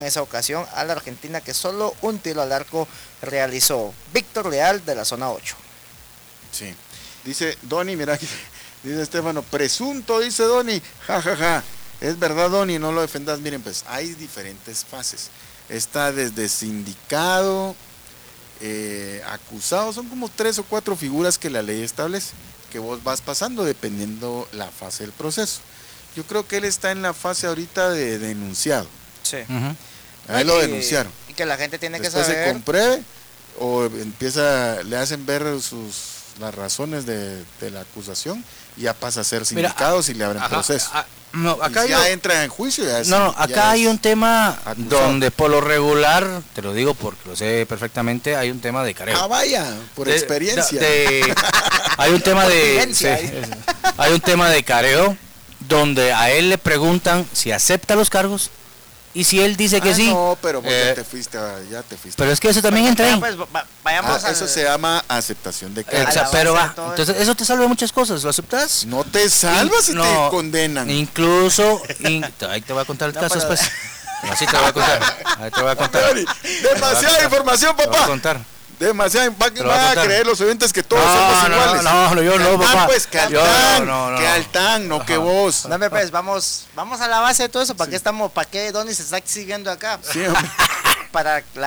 en esa ocasión a la Argentina, que solo un tiro al arco realizó. Víctor Leal, de la zona 8. Sí. Dice Donny, mira, dice Estefano, presunto, dice Donny, jajaja. Es verdad, Donny, no lo defendas. Miren, pues hay diferentes fases. Está desde sindicado, acusado, son como 3 o 4 figuras que la ley establece, que vos vas pasando dependiendo la fase del proceso. Yo creo que él está en la fase ahorita de denunciado. Sí. A él lo denunciaron. Y que la gente tiene Después que saber. se compruebe o le hacen ver las razones de la acusación y ya pasa a ser sindicados y le abren proceso. No, acá ya entra en juicio. Acá hay un tema donde por lo regular, te lo digo porque lo sé perfectamente, hay un tema de careo. Vaya, por experiencia. Hay un tema hay un tema de careo donde a él le preguntan si acepta los cargos y si él dice que sí. No, pero vos ya te fuiste. Pero es que eso también entra ahí. Pues, vayamos eso se llama aceptación de cargos. Pero entonces eso te salva muchas cosas, ¿lo aceptas? No te salvas si te condenan. Incluso, ahí te voy a contar el caso después. Así te voy a contar. Ahí te voy a contar. Demasiada información, papá. Te voy a contar. Demasiado, van a creer los oyentes que todos somos iguales. No, yo no, papá. Pues que Altán, no que vos. Dame pues, vamos a la base de todo eso. ¿Para qué Donny se está siguiendo acá? Sí, para que la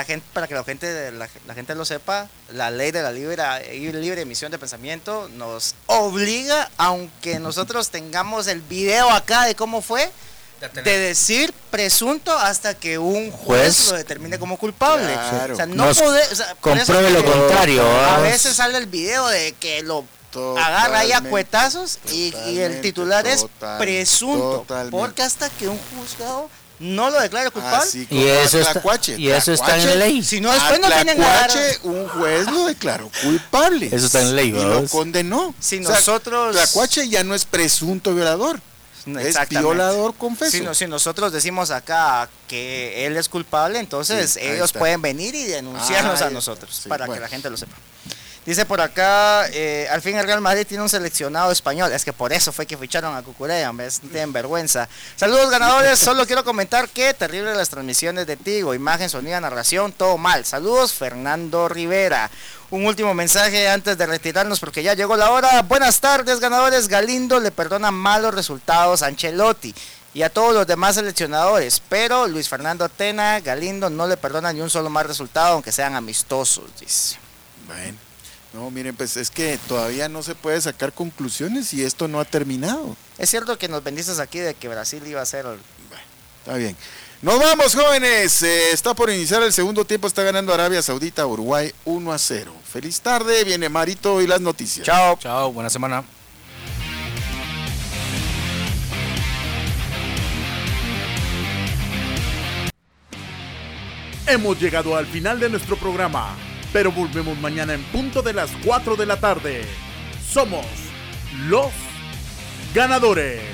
gente lo sepa, la ley de la libre emisión de pensamiento nos obliga, aunque nosotros tengamos el video acá de cómo fue, de decir presunto hasta que un juez lo determine como culpable. Claro. O sea, no compruebe lo contrario. A veces sale el video de que lo agarra ahí a cuetazos y el titular es presunto. Porque hasta que un juzgado no lo declare culpable. Y eso está en la ley. Si no, después no tienen nada. Un juez lo declaró culpable. Eso está en la ley, y lo condenó. Si nosotros... Tlacuache ya no es presunto violador. Es violador confeso. Si nosotros decimos acá que él es culpable, entonces ellos pueden venir y denunciarnos a nosotros, para que la gente lo sepa. Dice por acá, al fin el Real Madrid tiene un seleccionado español. Es que por eso fue que ficharon a Cucurella, tienen vergüenza. Saludos ganadores, solo quiero comentar que terrible las transmisiones de Tigo, imagen, sonido, narración, todo mal. Saludos, Fernando Rivera. Un último mensaje antes de retirarnos porque ya llegó la hora. Buenas tardes ganadores, Galindo le perdona malos resultados a Ancelotti y a todos los demás seleccionadores, pero Luis Fernando Tena, Galindo no le perdona ni un solo mal resultado, aunque sean amistosos, dice. Bueno. No, miren, pues es que todavía no se puede sacar conclusiones y esto no ha terminado. Es cierto que nos bendices aquí de que Brasil iba a ser... Bueno, está bien. Nos vamos, jóvenes. Está por iniciar el segundo tiempo, está ganando Arabia Saudita, Uruguay 1-0. Feliz tarde, viene Marito y las noticias. Chao. Chao, buena semana. Hemos llegado al final de nuestro programa, pero volvemos mañana en punto de las 4 de la tarde. Somos los ganadores.